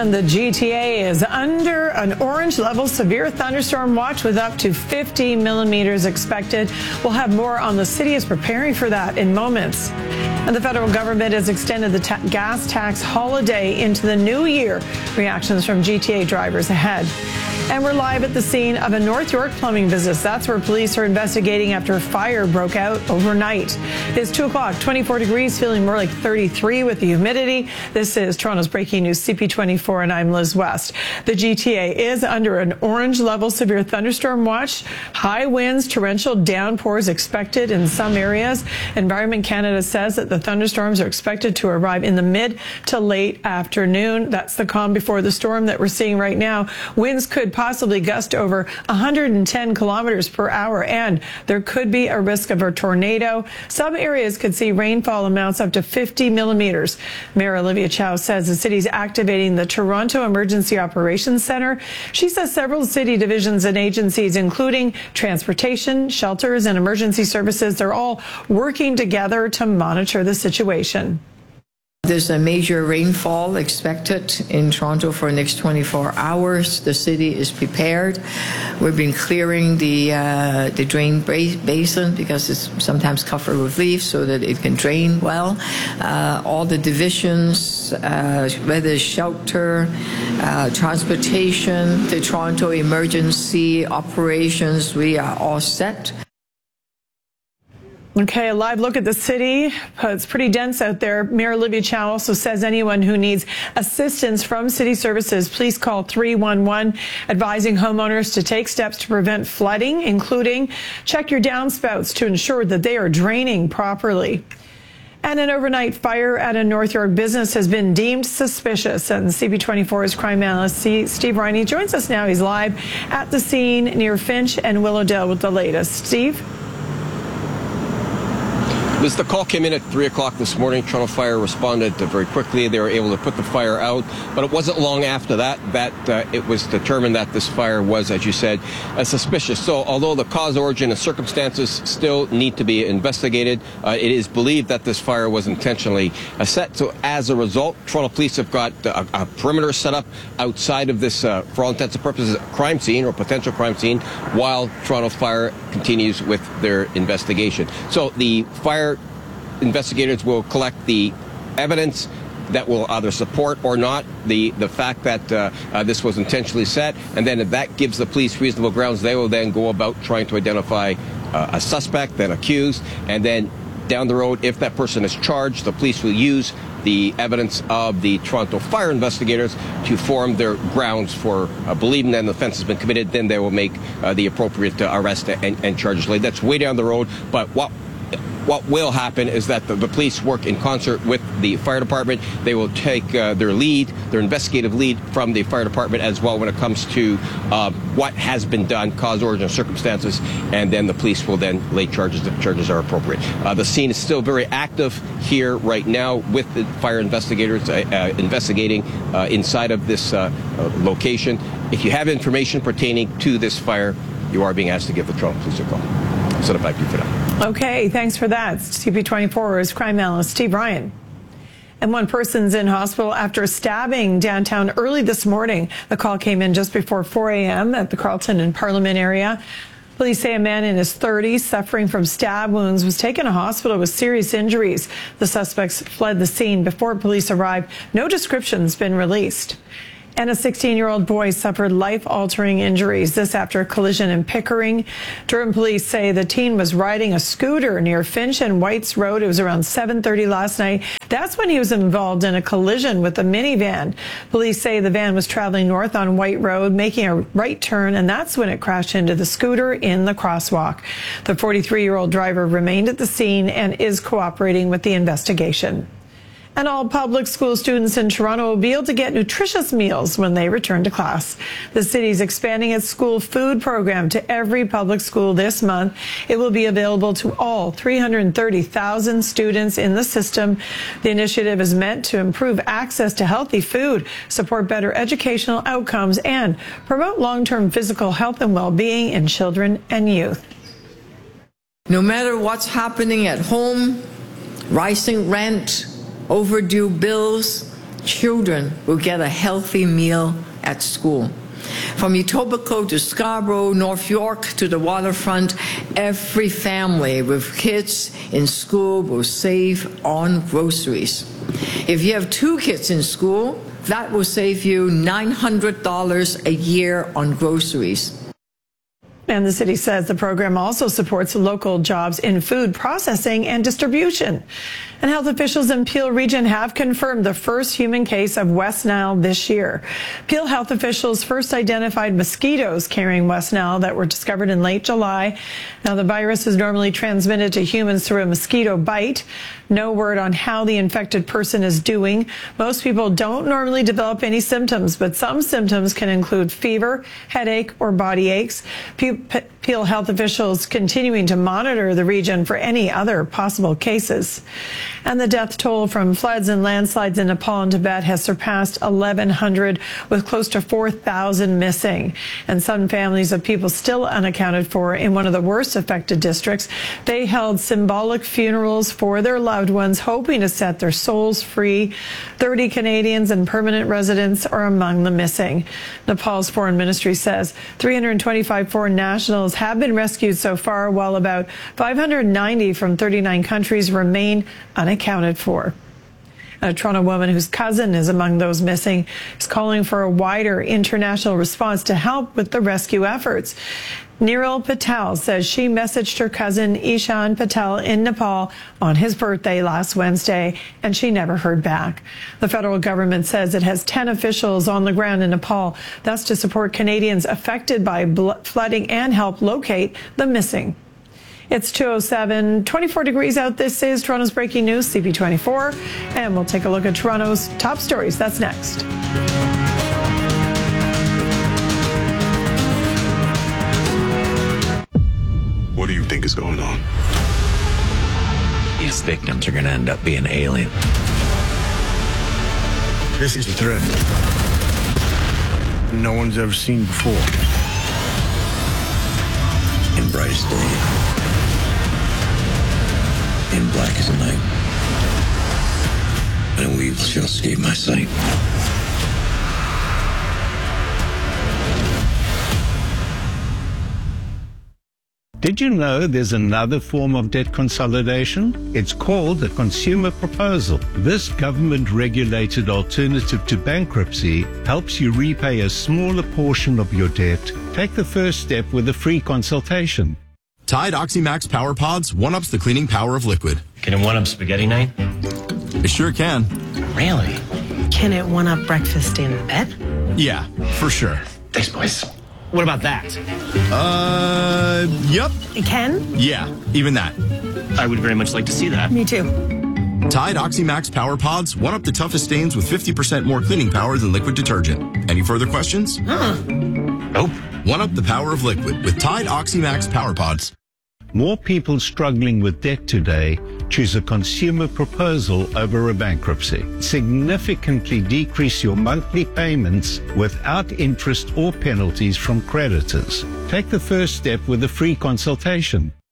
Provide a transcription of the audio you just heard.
And the GTA is under an orange level severe thunderstorm watch with up to 50 millimeters expected. We'll have more on the city is preparing for that in moments. And the federal government has extended the gas tax holiday into the new year. Reactions from GTA drivers ahead. And we're live at the scene of a North York plumbing business. That's where police are investigating after a fire broke out overnight. It's 2 o'clock, 24 degrees, feeling more like 33 with the humidity. This is Toronto's breaking news, CP24, and I'm Liz West. The GTA is under an orange level severe thunderstorm watch. High winds, torrential downpours expected in some areas. Environment Canada says that the thunderstorms are expected to arrive in the mid to late afternoon. That's the calm before the storm that we're seeing right now. Winds could possibly gust over 110 kilometers per hour, and there could be a risk of a tornado. Some areas could see rainfall amounts up to 50 millimeters. Mayor Olivia Chow says the city's activating the Toronto Emergency Operations Center. She says several city divisions and agencies, including transportation, shelters, and emergency services, they're all working together to monitor the situation. There's a major rainfall expected in Toronto for the next 24 hours. The city is prepared. We've been clearing the drain basin because it's sometimes covered with leaves so that it can drain well. All the divisions, whether shelter, transportation, the Toronto Emergency Operations, we are all set. Okay, a live look at the city. It's pretty dense out there. Mayor Olivia Chow also says anyone who needs assistance from city services, please call 311, advising homeowners to take steps to prevent flooding, including check your downspouts to ensure that they are draining properly. And an overnight fire at a North York business has been deemed suspicious. And CP24's crime analyst Steve Riney joins us now. He's live at the scene near Finch and Willowdale with the latest. Steve? Liz, the call came in at 3 o'clock this morning. Toronto Fire responded very quickly. They were able to put the fire out, but it wasn't long after that it was determined that this fire was, as you said, suspicious. So although the cause, origin, and circumstances still need to be investigated, it is believed that this fire was intentionally set. So as a result, Toronto Police have got a perimeter set up outside of this, for all intents and purposes, crime scene or potential crime scene, while Toronto Fire continues with their investigation. So the fire investigators will collect the evidence that will either support or not the fact that this was intentionally set, and then if that gives the police reasonable grounds, they will then go about trying to identify a suspect, then accused, and then down the road, if that person is charged, the police will use the evidence of the Toronto Fire investigators to form their grounds for believing that an offense has been committed. Then they will make the appropriate arrest and charges laid. That's way down the road, but what will happen is that the police work in concert with the fire department. They will take their investigative lead from the fire department as well when it comes to what has been done, cause, origin, circumstances, and then the police will then lay charges if charges are appropriate. The scene is still very active here right now with the fire investigators investigating inside of this location. If you have information pertaining to this fire, you are being asked to give the Toronto Police a call. Send it back to you for now. Okay, thanks for that. CP24's crime analyst Steve Ryan. And one person's in hospital after a stabbing downtown early this morning. The call came in just before 4 a.m. at the Carleton and Parliament area. Police say a man in his 30s suffering from stab wounds was taken to hospital with serious injuries. The suspects fled the scene before police arrived. No description's been released. And a 16-year-old boy suffered life-altering injuries. This after a collision in Pickering. Durham police say the teen was riding a scooter near Finch and Whites Road. It was around 7:30 last night. That's when he was involved in a collision with a minivan. Police say the van was traveling north on White Road, making a right turn, and that's when it crashed into the scooter in the crosswalk. The 43-year-old driver remained at the scene and is cooperating with the investigation. And all public school students in Toronto will be able to get nutritious meals when they return to class. The city's expanding its school food program to every public school this month. It will be available to all 330,000 students in the system. The initiative is meant to improve access to healthy food, support better educational outcomes, and promote long-term physical health and well-being in children and youth. No matter what's happening at home, rising rent, overdue bills, children will get a healthy meal at school. From Etobicoke to Scarborough, North York to the waterfront, every family with kids in school will save on groceries. If you have 2 kids in school, that will save you $900 a year on groceries. And the city says the program also supports local jobs in food processing and distribution. And health officials in Peel Region have confirmed the first human case of West Nile this year. Peel health officials first identified mosquitoes carrying West Nile that were discovered in late July. Now, the virus is normally transmitted to humans through a mosquito bite. No word on how the infected person is doing. Most people don't normally develop any symptoms, but some symptoms can include fever, headache, or body aches. Peel health officials continuing to monitor the region for any other possible cases. And the death toll from floods and landslides in Nepal and Tibet has surpassed 1,100, with close to 4,000 missing. And some families of people still unaccounted for in one of the worst affected districts. They held symbolic funerals for their loved ones, hoping to set their souls free. 30 Canadians and permanent residents are among the missing. Nepal's foreign ministry says 325 foreign nationals have been rescued so far, while about 590 from 39 countries remain unaccounted for. A Toronto woman whose cousin is among those missing is calling for a wider international response to help with the rescue efforts. Niril Patel says she messaged her cousin Ishan Patel in Nepal on his birthday last Wednesday, and she never heard back. The federal government says it has 10 officials on the ground in Nepal, thus to support Canadians affected by flooding and help locate the missing. It's 2:07, 24 degrees out. This is Toronto's Breaking News, CP24, and we'll take a look at Toronto's top stories. That's next. What do you think is going on? These victims are going to end up being alien. This is a threat no one's ever seen before. In brightest day, in black as night, no evil shall escape my sight. Did you know there's another form of debt consolidation? It's called a consumer proposal. This government-regulated alternative to bankruptcy helps you repay a smaller portion of your debt. Take the first step with a free consultation. Tide OxyMax Power Pods one-ups the cleaning power of liquid. Can it one-up spaghetti night? It sure can. Really? Can it one-up breakfast in bed? Yeah, for sure. Thanks, boys. What about that? Yep. It can? Yeah, even that. I would very much like to see that. Me too. Tide OxyMax Power Pods one-up the toughest stains with 50% more cleaning power than liquid detergent. Any further questions? Nope. One-up the power of liquid with Tide OxyMax Power Pods. More people struggling with debt today choose a consumer proposal over a bankruptcy. Significantly decrease your monthly payments without interest or penalties from creditors. Take the first step with a free consultation.